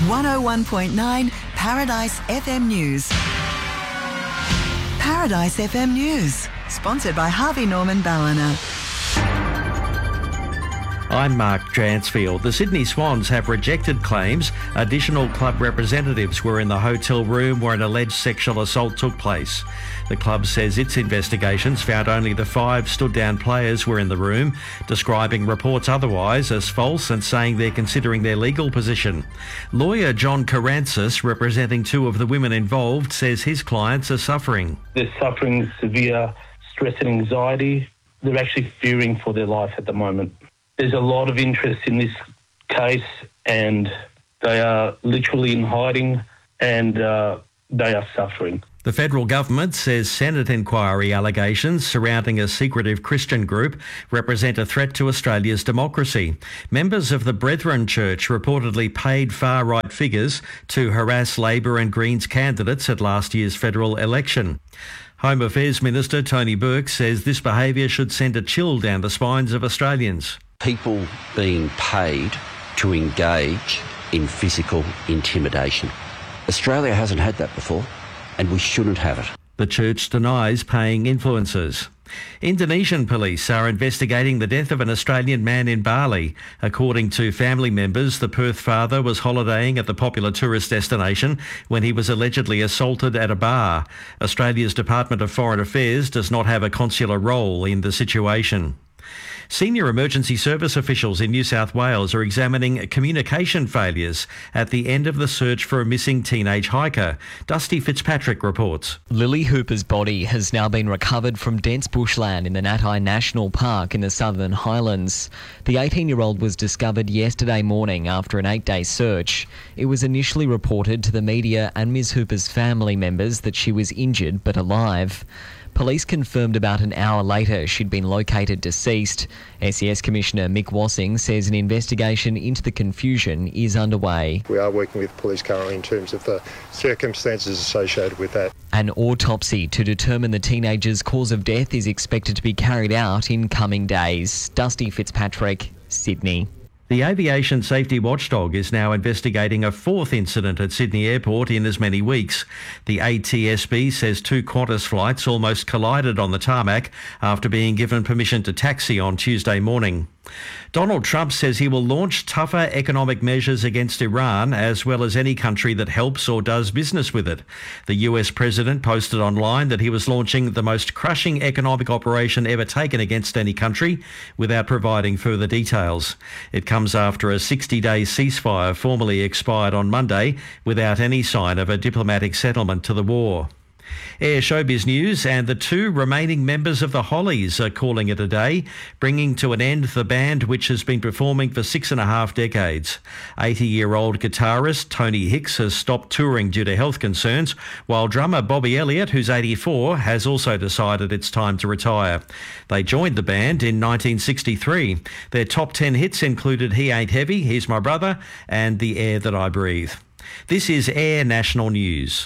101.9 Paradise FM News. Paradise FM News, sponsored by Harvey Norman Ballina. I'm Mark Dransfield. The Sydney Swans have rejected claims additional club representatives were in the hotel room where an alleged sexual assault took place. The club says its investigations found only the 5 stood-down players were in the room, describing reports otherwise as false and saying they're considering their legal position. Lawyer John Karantzis, representing 2 of the women involved, says his clients are suffering. They're suffering severe stress and anxiety. They're actually fearing for their life at the moment. There's a lot of interest in this case and they are literally in hiding and they are suffering. The federal government says Senate inquiry allegations surrounding a secretive Christian group represent a threat to Australia's democracy. Members of the Brethren Church reportedly paid far-right figures to harass Labor and Greens candidates at last year's federal election. Home Affairs Minister Tony Burke says this behaviour should send a chill down the spines of Australians. People being paid to engage in physical intimidation. Australia hasn't had that before, and we shouldn't have it. The church denies paying influencers. Indonesian police are investigating the death of an Australian man in Bali. According to family members, the Perth father was holidaying at the popular tourist destination when he was allegedly assaulted at a bar. Australia's Department of Foreign Affairs does not have a consular role in the situation. Senior emergency service officials in New South Wales are examining communication failures at the end of the search for a missing teenage hiker. Dusty Fitzpatrick reports. Lily Hooper's body has now been recovered from dense bushland in the Natai National Park in the Southern Highlands. The 18-year-old was discovered yesterday morning after an 8-day search. It was initially reported to the media and Ms Hooper's family members that she was injured but alive. Police confirmed about an hour later she'd been located deceased. SES Commissioner Mick Wassing says an investigation into the confusion is underway. We are working with police currently in terms of the circumstances associated with that. An autopsy to determine the teenager's cause of death is expected to be carried out in coming days. Dusty Fitzpatrick, Sydney. The aviation safety watchdog is now investigating a 4th incident at Sydney Airport in as many weeks. The ATSB says 2 Qantas flights almost collided on the tarmac after being given permission to taxi on Tuesday morning. Donald Trump says he will launch tougher economic measures against Iran as well as any country that helps or does business with it. The US president posted online that he was launching the most crushing economic operation ever taken against any country without providing further details. It comes after a 60-day ceasefire formally expired on Monday without any sign of a diplomatic settlement to the war. Air Showbiz News and the 2 remaining members of the Hollies are calling it a day, bringing to an end the band which has been performing for 6.5 decades. 80-year-old guitarist Tony Hicks has stopped touring due to health concerns, while drummer Bobby Elliott, who's 84, has also decided it's time to retire. They joined the band in 1963. Their top 10 hits included He Ain't Heavy, He's My Brother and The Air That I Breathe. This is Air National News.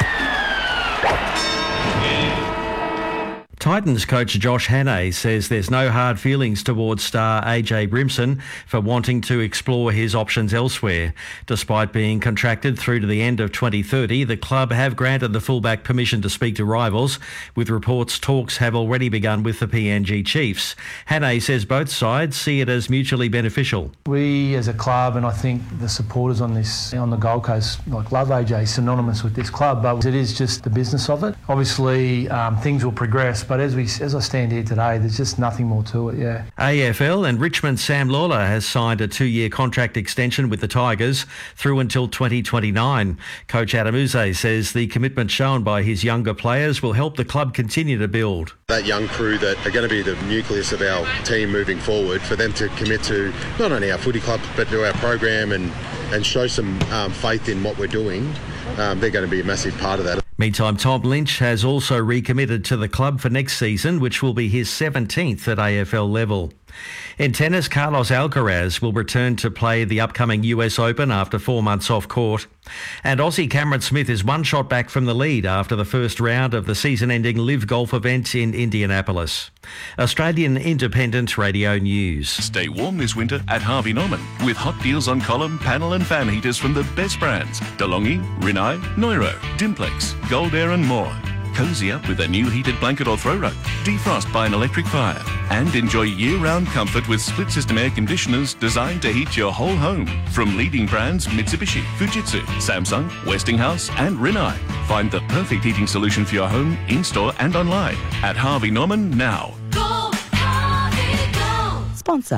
Titans coach Josh Hannay says there's no hard feelings towards star AJ Brimson for wanting to explore his options elsewhere. Despite being contracted through to the end of 2030, the club have granted the fullback permission to speak to rivals, with reports talks have already begun with the PNG Chiefs. Hannay says both sides see it as mutually beneficial. We as a club, and I think the supporters on the Gold Coast, love AJ, synonymous with this club, but it is just the business of it. Obviously, things will progress, but as I stand here today, there's just nothing more to it, yeah. AFL and Richmond's Sam Lawler has signed a 2-year contract extension with the Tigers through until 2029. Coach Adam Uze says the commitment shown by his younger players will help the club continue to build. That young crew that are going to be the nucleus of our team moving forward, for them to commit to not only our footy club but to our program and show some faith in what we're doing, they're going to be a massive part of that. Meantime, Tom Lynch has also recommitted to the club for next season, which will be his 17th at AFL level. In tennis, Carlos Alcaraz will return to play the upcoming US Open after 4 months off court. And Aussie Cameron Smith is one shot back from the lead after the first round of the season-ending Live Golf event in Indianapolis. Australian Independent Radio News. Stay warm this winter at Harvey Norman with hot deals on column, panel and fan heaters from the best brands: DeLonghi, Rinnai, Neuro, Dimplex, Gold Air and more. Cozy up with a new heated blanket or throw rug. Defrost by an electric fire. And enjoy year-round comfort with split-system air conditioners designed to heat your whole home. From leading brands Mitsubishi, Fujitsu, Samsung, Westinghouse and Rinnai. Find the perfect heating solution for your home, in-store and online at Harvey Norman now. Go, Harvey, go. Sponsor.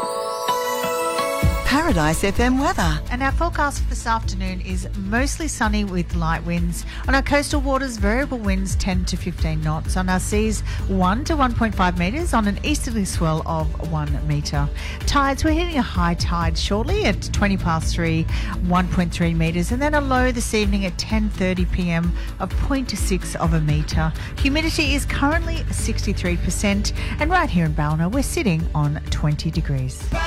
Paradise FM weather. And our forecast for this afternoon is mostly sunny with light winds. On our coastal waters, variable winds 10 to 15 knots. On our seas, 1 to 1.5 metres on an easterly swell of 1 metre. Tides, we're hitting a high tide shortly at 20 past 3, 1.3 metres. And then a low this evening at 10:30 p.m. of 0.6 of a metre. Humidity is currently 63%. And right here in Ballina, we're sitting on 20 degrees.